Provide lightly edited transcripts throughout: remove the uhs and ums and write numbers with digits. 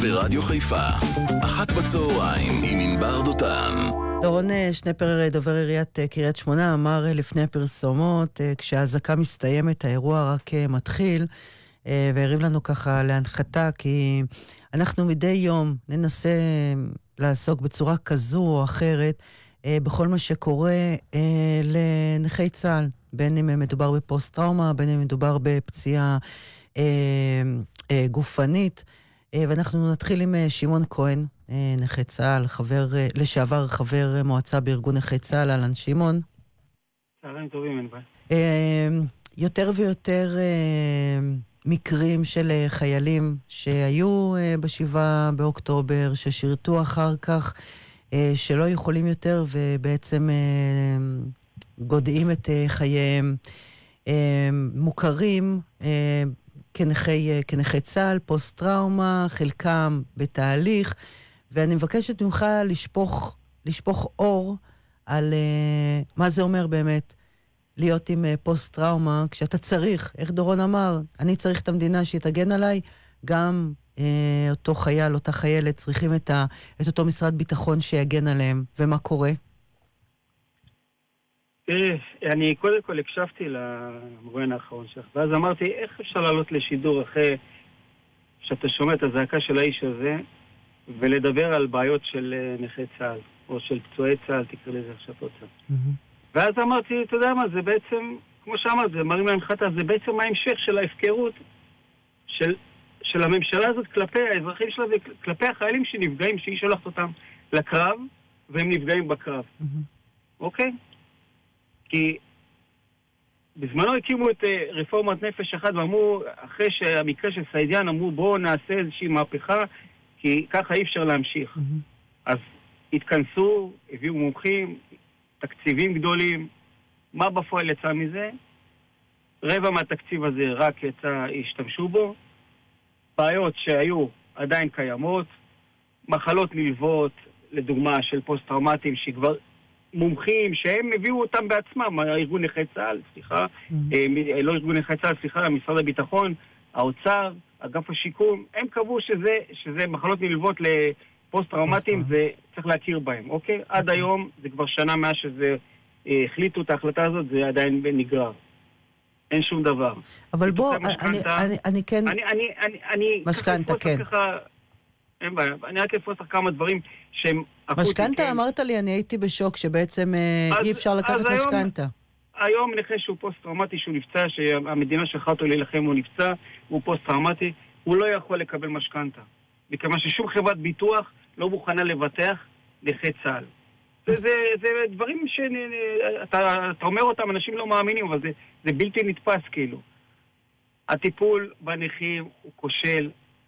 ברדיו חיפה, 13:00 עם ענבר דותן. דורון שנפר, דובר עיריית קריית שמונה, אמר לפני הפרסומות, כשההזקה מסתיימת, האירוע רק מתחיל, והרים לנו ככה להנחתה, כי אנחנו מדי יום ננסה לעסוק בצורה כזו או אחרת, בכל מה שקורה לנכי צה"ל, בין אם מדובר בפוסט-טראומה, בין אם מדובר בפציעה גופנית, ואנחנו נתחיל עם שמעון כהן, נכה צה"ל, לשעבר חבר מועצה בארגון נכי צה"ל. אהלן שמעון. צהריים טובים, אין בעיה. יותר ויותר מקרים של חיילים שהיו ב7 באוקטובר, ששירתו אחר כך, שלא יכולים יותר ובעצם גודעים את חייהם, מוכרים כנכי צה"ל, פוסט-טראומה, חלקם בתהליך, ואני מבקשת ממך לשפוך אור על מה זה אומר באמת להיות עם פוסט-טראומה, כשאתה צריך, איך דורון אמר, אני צריך את המדינה שתגן עליי, גם אותו חייל, אותה חיילת, צריכים את אותו משרד ביטחון שיגן עליהם, ומה קורה? אני קודם כל הקשבתי למרואיין האחרון שלך, ואז אמרתי, איך אפשר לעלות לשידור אחרי שאתה שומע את הזעקה של האיש הזה, ולדבר על בעיות של נכי צה"ל, או של פצועי צה"ל, תקרא לזה עכשיו רוצה. ואז אמרתי, אתה יודע מה, זה בעצם, כמו שאמרת, זה מרים להנחתה, זה בעצם ההמשך של ההפקרות של הממשלה הזאת כלפי האזרחים שלה, וכלפי החיילים שנפגעים, שהיא שולחת אותם לקרב, והם נפגעים בקרב. אוקיי? כי בזמנו הקימו את רפורמת נפש אחת, ואמרו, אחרי שהמקרה של סעידיאן, אמרו, בואו נעשה איזושהי מהפכה, כי ככה אי אפשר להמשיך. אז התכנסו, הביאו מומחים, תקציבים גדולים. מה בפועל יצא מזה? רבע מהתקציב הזה רק השתמשו בו. בעיות שהיו עדיין קיימות, מחלות נלוות, לדוגמה של פוסט-טראומטיים, שכבר מומחים שהם הביאו אותם בעצמם, הארגון נכי צה"ל, לא ארגון נכי צה"ל, משרד הביטחון, האוצר, אגף השיקום, הם קבעו שזה מחלות נלוות לפוסט-טראומטיים, זה צריך להכיר בהם, אוקיי? עד היום, זה כבר שנה מאז שזה החליטו את ההחלטה הזאת, זה עדיין נגרר. אין שום דבר. אבל בוא, אני כן... משכנתה, כן. אין בעיה, אני רק אפרוס לך כמה דברים שהם... משכנתה, אמרת לי, אני הייתי בשוק שבעצם אי אפשר לקחת משכנתה. היום נכה שהוא פוסט-טראומטי, שהוא נפצע, שהמדינה שלחה אותו להילחם, הוא נפצע, הוא פוסט-טראומטי, הוא לא יכול לקבל משכנתה. מכיוון ששום חברת ביטוח לא מוכנה לבטח נכי צה"ל. זה דברים שאתה אומר אותם, אנשים לא מאמינים, אבל זה בלתי נתפס כאילו. הטיפול בנכים הוא כושל,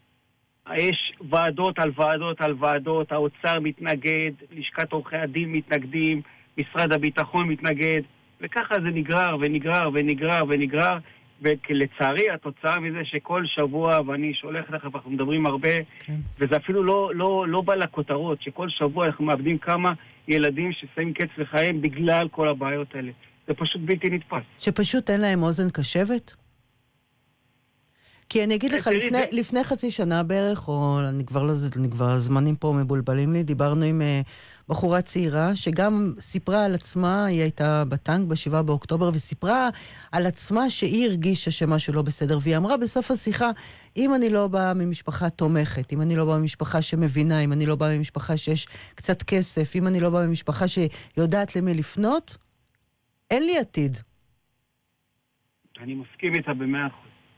יש ועדות על ועדות על ועדות, האוצר מתנגד, לשכת עורכי הדין מתנגדים, משרד הביטחון מתנגד, וככה זה נגרר ונגרר ונגרר ונגרר, ולצערי התוצאה מזה שכל שבוע, ואני שולח לך, אנחנו מדברים הרבה, וזה אפילו לא בא לכותרות, שכל שבוע אנחנו מאבדים כמה ילדים ששמים קץ לחיים בגלל כל הבעיות האלה. זה פשוט בלתי נתפס. שפשוט אין להם אוזן קשבת? כי אני אגיד לך, לפני חצי שנה בערך, או אני כבר הזמנים פה מבולבלים לי, דיברנו עם בחורה צעירה, שגם סיפרה על עצמה, היא הייתה בטנק ב7 באוקטובר, וסיפרה על עצמה שהיא הרגישה שמשהו לא בסדר, והיא אמרה בסוף השיחה, אם אני לא באה ממשפחה תומכת, אם אני לא באה ממשפחה שמבינה, אם אני לא באה ממשפחה שיש קצת כסף, אם אני לא באה ממשפחה שיודעת למי לפנות, אין לי עתיד. אני מסכים איתה ב100%.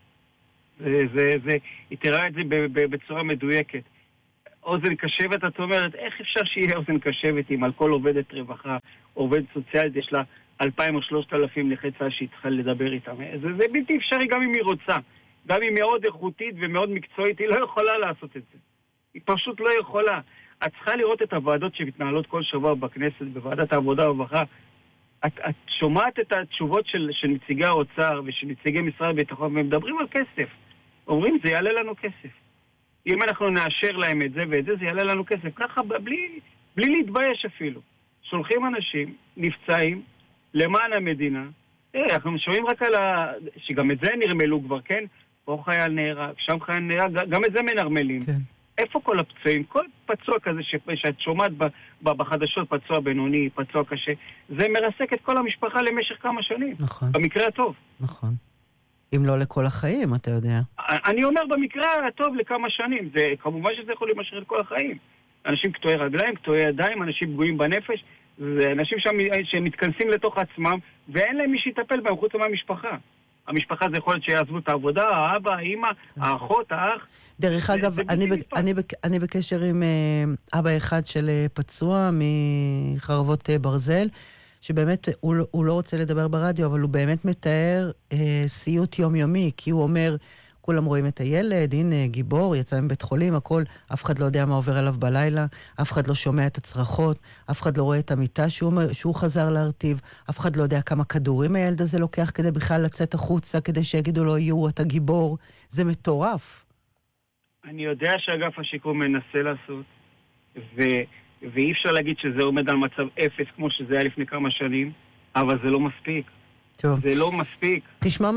היא תראה את זה בצורה מדויקת. אוזן קשבת, את אומרת, איך אפשר שיהיה אוזן קשבת אם על כל עובדת רווחה, עובד סוציאלית, יש לה 2,000 או 3,000 נכי צה"ל שהיא צריכה לדבר איתם. זה בלתי אפשרי גם אם היא רוצה. גם אם היא מאוד איכותית ומאוד מקצועית, היא לא יכולה לעשות את זה. היא פשוט לא יכולה. את צריכה לראות את הוועדות שמתנהלות כל שבוע בכנסת, בוועדת העבודה והרווחה. את שומעת את התשובות של נציגי האוצר ושל נציגי משרד הביטחון, והם מדברים על כסף. אומרים, זה יעלה לנו כסף. אם אנחנו נאשר להם את זה ואת זה, זה יעלה לנו כסף. ככה, בלי להתבייש אפילו. שולחים אנשים, נפצעים, למען המדינה. אנחנו שומעים רק על שגם את זה נרמלו כבר, כן? פה חייל נהרג, שם חייל נהרג, גם את זה מנרמלים. כן. איפה כל הפצועים? כל פצוע כזה שאת שומעת בחדשות, פצוע בינוני, פצוע קשה, זה מרסק את כל המשפחה למשך כמה שנים. נכון. במקרה הטוב. נכון. אם לא לכל החיים, אתה יודע. אני אומר במקרה הטוב לכמה שנים. זה, כמובן שזה יכול להימשך את כל החיים. אנשים קטועי רגליים, קטועי ידיים, אנשים פגועים בנפש, זה אנשים שמתכנסים לתוך עצמם, ואין להם מי שיטפל בהם חוץ מהמשפחה. המשפחה זה יכול להיות שיעזבו את העבודה, האבא, האמא, האחות, האח. דרך אגב, אני בקשר עם אבא אחד של פצוע מחרבות ברזל, שבאמת הוא לא רוצה לדבר ברדיו, אבל הוא באמת מתאר סיוט יומיומי, כי הוא אומר, כולם רואים את הילד, הנה גיבור, יצא מבית חולים, הכל, אף אחד לא יודע מה עובר עליו בלילה, אף אחד לא שומע את הצרחות, אף אחד לא רואה את המיטה שהוא חזר להרטיב, אף אחד לא יודע כמה כדורים הילד הזה לוקח כדי בכלל לצאת החוצה, כדי שיגידו לו, יו, אתה גיבור. זה מטורף. אני יודע שאגף השיקום מנסה לעשות, ואי אפשר להגיד שזה עומד על מצב אפס כמו שזה היה לפני כמה שנים, אבל זה לא מספיק. טוב. זה לא מספיק. תשמע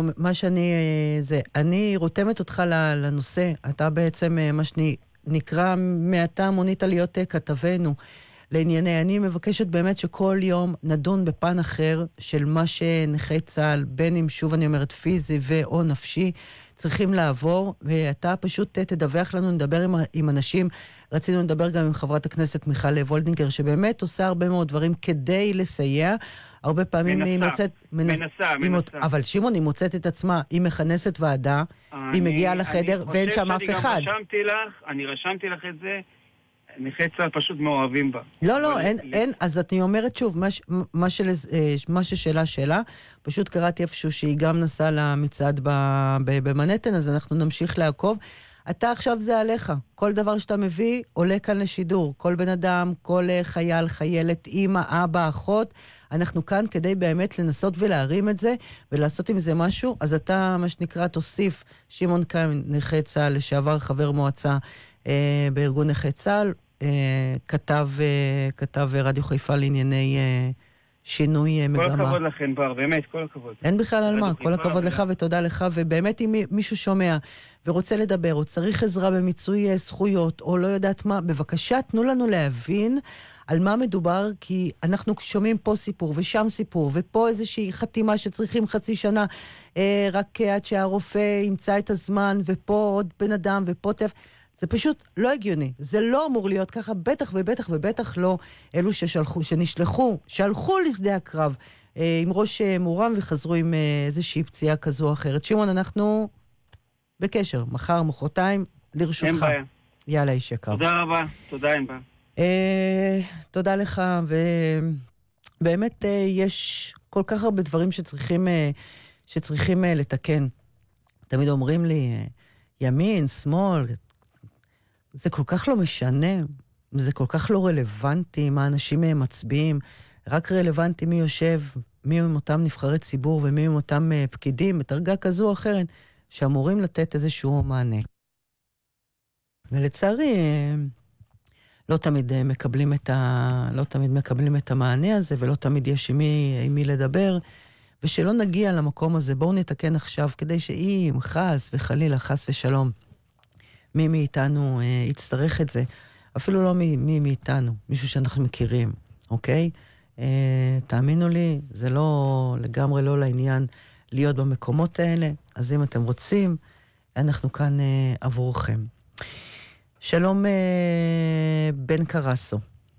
אני רותמת אותך לנושא. אתה בעצם, מה שנקרא, מעתה מונית להיות כתבנו לענייני. אני מבקשת באמת שכל יום נדון בפן אחר של מה שנכי צה"ל, בין אם שוב אני אומרת פיזי ואו נפשי, צריכים לעבור, ואתה פשוט תדווח לנו, נדבר עם אנשים. רצינו לדבר גם עם חברת הכנסת מיכל וולדינגר, שבאמת עושה הרבה מאוד דברים כדי לסייע. הרבה פעמים היא מנסה. אבל שמעון, היא מוצאת את עצמה, היא מכנסת ועדה, היא מגיעה לחדר ואין שם אף אחד. אני רשמתי לך את זה, נכי צה"ל פשוט מאוהבים בה. לא, אין, אז אני אומרת שוב, מה ששאלה, פשוט קראתי איפשהו שהיא גם נסעה למצעד במנהטן, אז אנחנו נמשיך לעקוב. אתה עכשיו זה עליך. כל דבר שאתה מביא עולה כאן לשידור. כל בן אדם, כל חייל, חיילת, אמא, אבא, אחות. אנחנו כאן כדי באמת לנסות ולהרים את זה, ולעשות עם זה משהו. אז אתה, מה שנקרא, תוסיף שמעון קיים, נכה צה"ל, לשעבר חבר מועצה בארגון נכי צה"ל, כתב רדיו חיפה לענייני שינוי מגמה. כל הכבוד לכם בר, באמת, כל הכבוד. אין בכלל על מה, כל הכבוד לך ותודה לך, ובאמת אם מישהו שומע ורוצה לדבר, או צריך עזרה במיצוי זכויות, או לא יודעת מה, בבקשה תנו לנו להבין על מה מדובר, כי אנחנו שומעים פה סיפור ושם סיפור, ופה איזושהי חתימה שצריכים חצי שנה, רק עד שהרופא ימצא את הזמן, ופה עוד בן אדם, ופה טף. זה פשוט לא הגיוני. זה לא אמור להיות ככה, בטח לא אלו שהלכו לשדה הקרב עם ראש מורם וחזרו עם איזושהי פציעה כזו או אחרת. שמעון, אנחנו בקשר, מחר, מחרתיים, לרשותך. אין בעיה. יאללה, איש יקר. תודה רבה, תודה אין בעיה. תודה לך, ובאמת יש כל כך הרבה דברים שצריכים לתקן. תמיד אומרים לי, ימין, שמאל, זה כל כך לא משנה, זה כל כך לא רלוונטי מה אנשים מצביעים, רק רלוונטי מי יושב, מי הם אותם נבחרי ציבור ומי הם אותם פקידים, בדרגה כזו או אחרת, שאמורים לתת איזשהו מענה. ולצערי, לא תמיד מקבלים את המענה הזה, ולא תמיד יש עם מי לדבר, ושלא נגיע למקום הזה. בואו נתקן עכשיו, כדי שאם חס וחלילה, חס ושלום, מי מאיתנו יצטרך את זה, אפילו לא מי מאיתנו, מישהו שאנחנו מכירים, אוקיי? תאמינו לי, זה לגמרי לא לעניין להיות במקומות האלה, אז אם אתם רוצים, אנחנו כאן עבורכם. שלום בן קרסו.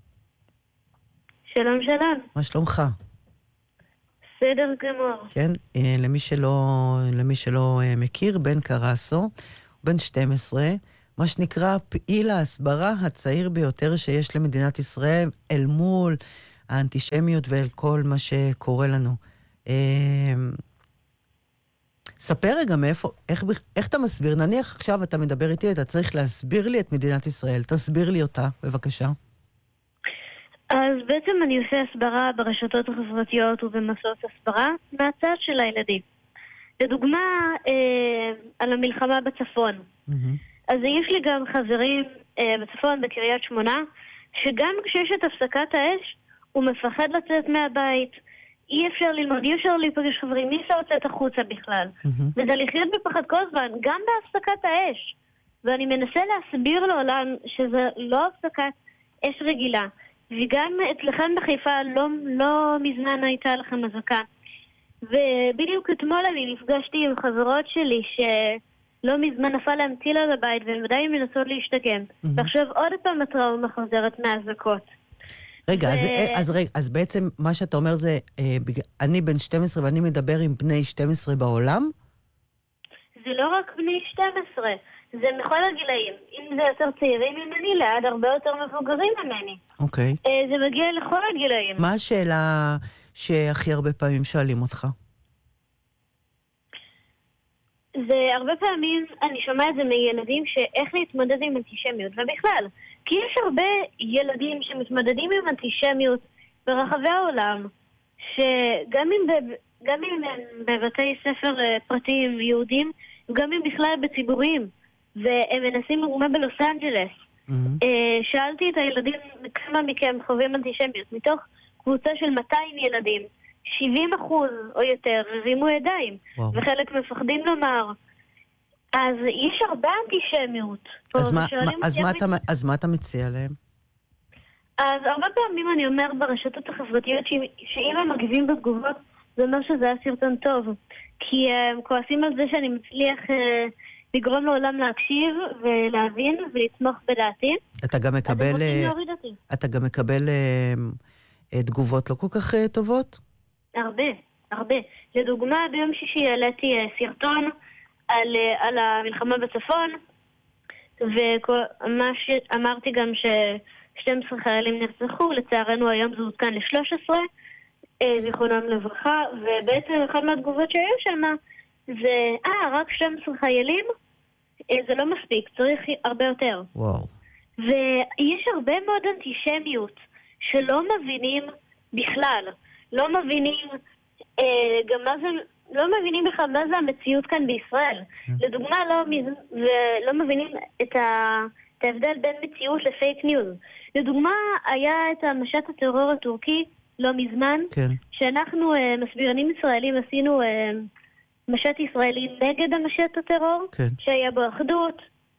שלום. מה שלומך? בסדר גמור. כן, למי שלא מכיר, בן קרסו, בן 12, מה שנקרא פעיל ההסברה הצעיר ביותר שיש למדינת ישראל, אל מול האנטישמיות ואל כל מה שקורה לנו. ספר רגע איך אתה מסביר, נניח עכשיו אתה מדבר איתי, אתה צריך להסביר לי את מדינת ישראל, תסביר לי אותה, בבקשה. אז בעצם אני עושה הסברה ברשתות החברתיות ובמסעות הסברה מהצד של הילדים. לדוגמה, על המלחמה בצפון. אז יש לי גם חברים בצפון, בקריית שמונה, שגם כשיש את הפסקת האש, הוא מפחד לצאת מהבית. אי אפשר ללמוד, אי אפשר להיפגש חברים, אי אפשר לצאת החוצה בכלל. וזה לחיות בפחד כל הזמן, גם בהפסקת האש. ואני מנסה להסביר לעולם שזה לא הפסקת אש רגילה. וגם אצלכם בחיפה לא מזמן הייתה לכם אזעקה. ובדיוק אתמול אני נפגשתי עם חברות שלי שלא מזמן נפל להם טיל על הבית והן ודאי מנסות להשתקם. ועכשיו עוד פעם הטראומה חוזרת מהאזעקות. רגע, אז בעצם מה שאתה אומר זה, אני בן 12 ואני מדבר עם בני 12 בעולם? זה לא רק בני 12, זה מכל הגילאים. אם זה יותר צעירים ממני, לעד הרבה יותר מבוגרים ממני. אוקיי. זה מגיע לכל הגילאים. מה השאלה שהכי הרבה פעמים שואלים אותך? זה הרבה פעמים, אני שומעת את זה מילדים שאיך להתמודד עם אנטישמיות, ובכלל, כי יש הרבה ילדים שמתמודדים עם אנטישמיות ברחבי העולם, שגם אם הם בבתי ספר פרטיים יהודים, וגם אם בכלל בציבוריים, והם מנסים לדוגמה בלוס אנג'לס. שאלתי את הילדים כמה מכם חווים אנטישמיות, מתוך קבוצה של 200 ילדים, 70% או יותר הרימו ידיים, וחלק מפחדים לומר. אז יש הרבה אנטישמיות. אז מה אתה מציע להם? אז הרבה פעמים אני אומר ברשתות החברתיות שאם הם מגיבים בתגובות, זה אומר שזה היה סרטון טוב. כי הם כועסים על זה שאני מצליח לגרום לעולם להקשיב ולהבין ולתמוך בדעתי. אתה גם מקבל תגובות לא כל כך טובות? הרבה. לדוגמה, ביום שישי העליתי סרטון על המלחמה בצפון, וממש אמרתי גם ש12 חיילים נרצחו, לצערנו היום זה עודכן ל13, זיכרונם לברכה, ובעצם אחד מהתגובות שהיו שם זה, רק 12 חיילים? זה לא מספיק, צריך הרבה יותר. וואו. ויש הרבה מאוד אנטישמיות שלא מבינים בכלל, לא מבינים גם מה זה, לא מבינים בכלל מה זה המציאות כאן בישראל. לדוגמה, לא מבינים את ההבדל בין מציאות לפייק ניוז. לדוגמה, היה את המשט הטרור הטורקי לא מזמן, שאנחנו מסבירנים ישראלים עשינו משט ישראלי נגד המשט הטרור, שהיה בו אחדות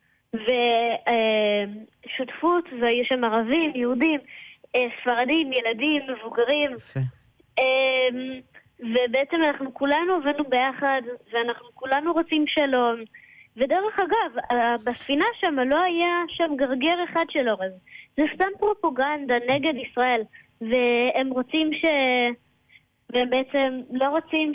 ושותפות, והיו שם ערבים, יהודים, ספרדים, ילדים, מבוגרים. ובעצם אנחנו כולנו עובדנו ביחד, ואנחנו כולנו רוצים שלום. ודרך אגב, בספינה שם לא היה שם גרגר אחד של אורז. זה סתם פרופוגנדה נגד ישראל, והם רוצים והם בעצם לא רוצים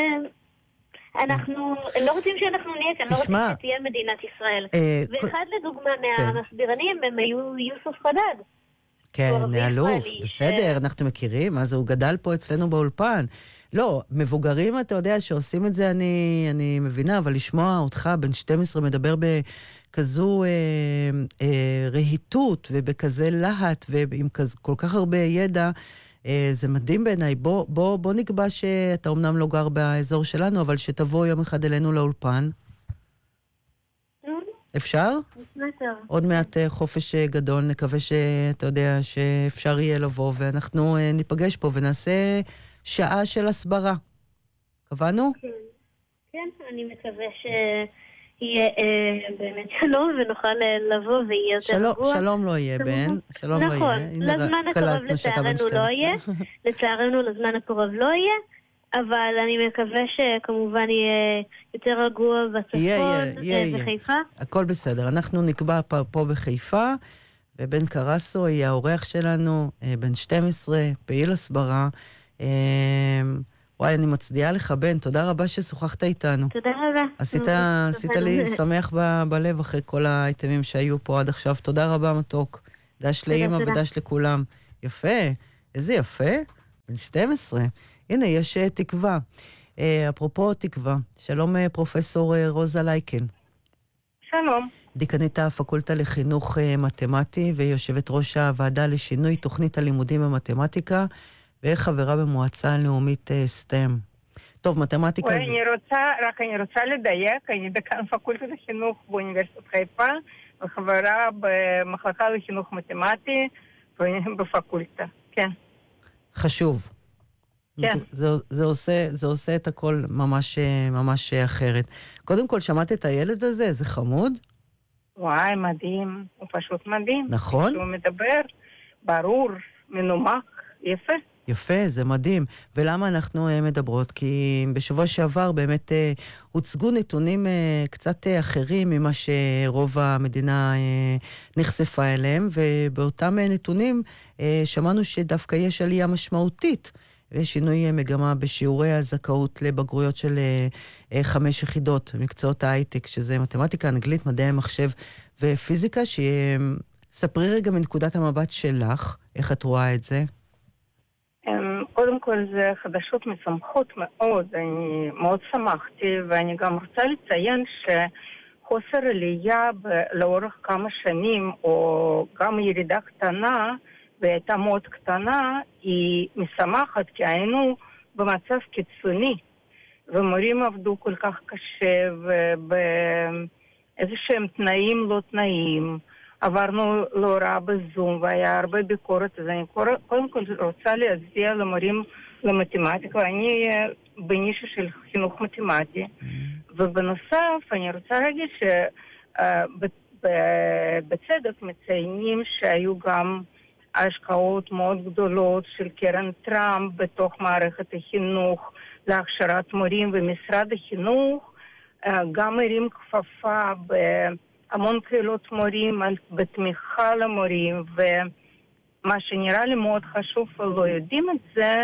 הם לא רוצים שאנחנו נהיה כאן, לא רוצים שתהיה מדינת ישראל. ואחד לדוגמה מהמסבירנים הם היו יוסף חדד. כן, אלוף, בסדר, אנחנו מכירים, אז הוא גדל פה אצלנו באולפן. לא, מבוגרים, אתה יודע, שעושים את זה, אני מבינה, אבל לשמוע אותך, בן 12, מדבר בכזו רהיטות, ובכזה להט, ועם כל כך הרבה ידע, זה מדהים בעיניי. בוא נקבע שאתה אומנם לא גר באזור שלנו, אבל שתבוא יום אחד אלינו לאולפן. אפשר? עוד מעט חופש גדול, נקווה שאתה יודע שאפשר יהיה לבוא, ואנחנו ניפגש פה ונעשה שעה של הסברה. קבענו? כן, אני מקווה שיהיה באמת שלום, ונוכל לבוא ויהיה יותר רגוע. שלום לא יהיה, בן. שלום לא יהיה. נכון, לזמן הקרוב לצערנו לא יהיה. לצערנו לזמן הקרוב לא יהיה. אבל אני מקווה שכמובן יהיה יותר רגוע בצפון בחיפה. הכל בסדר. אנחנו נקבע פה בחיפה, ובן קרסו יהיה האורח שלנו, בן 12, פעיל הסברה. וואי, אני מצדיעה לך, בן. תודה רבה ששוחחת איתנו. תודה רבה. עשית לי שמח בלב אחרי כל האייטמים שהיו פה עד עכשיו. תודה רבה, מתוק. דש לאמא ודש לכולם. יפה. איזה יפה. בן 12. הנה, יש תקווה. אפרופו תקווה, שלום פרופסור רוזה לייקן. שלום. דיקנית הפקולטה לחינוך מתמטי ויושבת ראש הוועדה לשינוי תוכנית הלימודים במתמטיקה, וחברה במועצה הלאומית סטם. טוב, מתמטיקה זה... אני רוצה לדייק, אני דיקן פקולטה לחינוך באוניברסיטת חיפה, וחברה במחלקה לחינוך מתמטי בפקולטה, כן. חשוב. כן. זה עושה את הכל ממש אחרת. קודם כל, שמעת את הילד הזה? זה חמוד? וואי, מדהים. הוא פשוט מדהים. נכון? שהוא מדבר, ברור, מנומק, יפה. יפה, זה מדהים. ולמה אנחנו מדברות? כי בשבוע שעבר באמת הוצגו נתונים קצת אחרים ממה שרוב המדינה נחשפה אליהם, ובאותם נתונים שמענו שדווקא יש עלייה משמעותית, ושינוי מגמה בשיעורי הזכאות לבגרויות של 5 יחידות במקצועות ההייטק, שזה מתמטיקה, אנגלית, מדעי המחשב ופיזיקה. ספרי רגע מנקודת המבט שלך, איך את רואה את זה? קודם כל זה חדשות משמחות מאוד, אני מאוד שמחתי, ואני גם רוצה לציין שחוסר עלייה לאורך כמה שנים, או גם ירידה קטנה, והייתה מאוד קטנה, היא משמחת, כי היינו במצב קיצוני, ומורים עבדו כל כך קשה, ובאיזשהם תנאים לא תנאים, עברנו לא רע בזום, והיה הרבה ביקורת, אז אני קודם כל רוצה להצביע למורים למתמטיקה, ואני בנישה של חינוך מתמטי, ובנוסף אני רוצה להגיד שבצדק מציינים שהיו גם השקעות מאוד גדולות של קרן טראמפ בתוך מערכת החינוך להכשרת מורים, ומשרד החינוך גם הרים כפפה המון קהילות מורים בתמיכה למורים, ומה שנראה לי מאוד חשוב ולא יודעים את זה,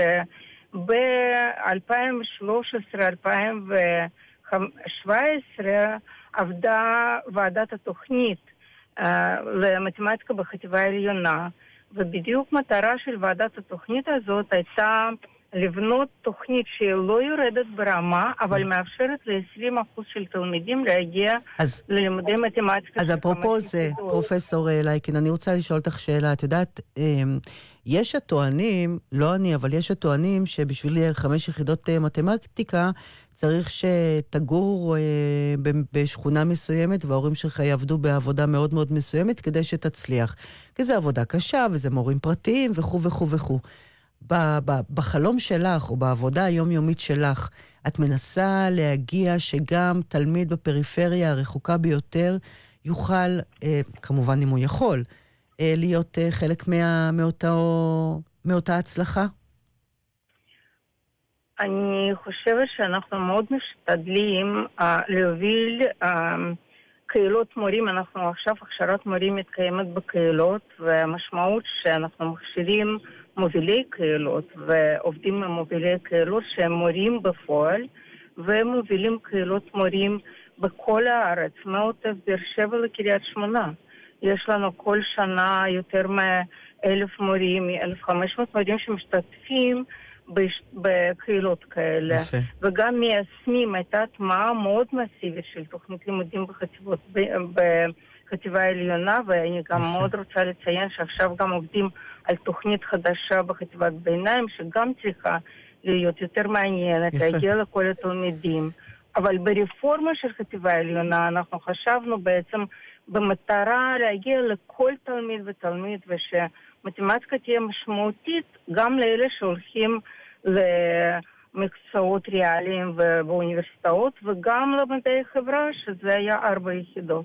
שב-2013-2017 עבדה ועדת התוכנית למתמטיקה בחטיבה העליונה, ובדיוק מטרה של ועדת התוכנית הזאת הייתה לבנות תוכנית שהיא לא יורדת ברמה, אבל מאפשרת ל-20% של תלמידים להגיע ללימודי מתמטיקה. אז אפרופו זה, פרופסור לייקין, אני רוצה לשאול אותך שאלה. את יודעת, יש הטוענים, לא אני, אבל יש הטוענים שבשביל 5 יחידות מתמטיקה צריך שתגור בשכונה מסוימת, וההורים שלך יעבדו בעבודה מאוד מאוד מסוימת כדי שתצליח. כי זה עבודה קשה, וזה מורים פרטיים וכו' וכו' וכו'. בחלום שלך, או בעבודה היומיומית שלך, את מנסה להגיע שגם תלמיד בפריפריה הרחוקה ביותר יוכל, כמובן אם הוא יכול, להיות חלק מאותה הצלחה? אני חושבת שאנחנו מאוד משתדלים להוביל קהילות מורים. אנחנו עכשיו הכשרת מורים מתקיימת בקהילות, והמשמעות שאנחנו מכשירים מובילי קהילות ועובדים עם מובילי קהילות שהם מורים בפועל, ומובילים קהילות מורים בכל הארץ, מעוטף באר שבע לקריית שמונה. יש לנו כל שנה יותר מ-1,000 מורים, 1,500 מורים שמשתתפים בקהילות כאלה. וגם מיישמים הייתה הטמעה מאוד מסיבית של תוכנית לימודים בחטיבה העליונה, ואני גם מאוד רוצה לציין שעכשיו גם עובדים על תוכנית חדשה בחטיבת ביניים, שגם צריכה להיות יותר מעניינת, להגיע לכל התלמידים. אבל ברפורמה של חטיבה העליונה אנחנו חשבנו בעצם במטרה להגיע לכל תלמיד ותלמיד, ושמתמטיקה תהיה משמעותית גם לאלה שהולכים למקצועות ריאליים ובאוניברסיטאות, וגם למדעי חברה, שזה היה 4 יחידות.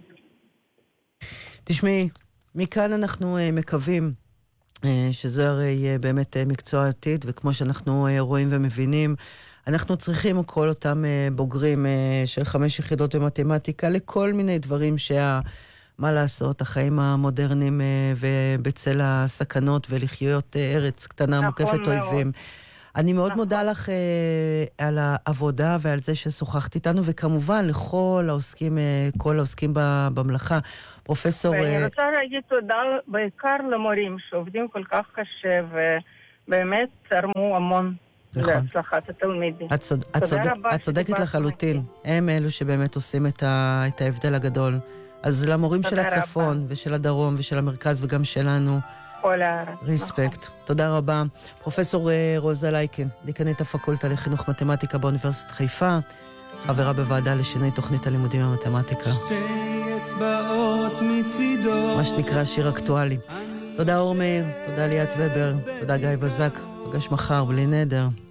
תשמעי, מכאן אנחנו מקווים שזה הרי באמת מקצוע עתיד, וכמו שאנחנו רואים ומבינים, אנחנו צריכים כל אותם בוגרים של 5 יחידות במתמטיקה לכל מיני דברים מה לעשות, החיים המודרניים ובצל הסכנות, ולחיות ארץ קטנה מוקפת אויבים. אני מאוד מודה לך על העבודה ועל זה ששוחחת איתנו, וכמובן לכל העוסקים, כל העוסקים במלאכה. פרופסור... ואני רוצה להגיד תודה בעיקר למורים שעובדים כל כך קשה, ובאמת תרמו המון להצלחת התלמידים. את צודקת לחלוטין. הם אלו שבאמת עושים את ההבדל הגדול. אז למורים של הצפון ושל הדרום ושל המרכז וגם שלנו, ריספקט. תודה רבה. פרופסור רוזה לייקין, דיקנית הפקולטה לחינוך מתמטיקה באוניברסיטת חיפה, חברה בוועדה לשינוי תוכנית הלימודים במתמטיקה. מה שנקרא שיר אקטואלי. תודה אור מאיר, תודה ליאת ובר, תודה גיא בזק. פגש מחר בלי נדר.